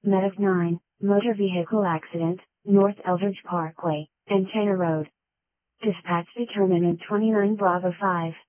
Medic 9, motor vehicle accident, North Eldridge Parkway, Antenna Road. Dispatch determinant 29 Bravo 5.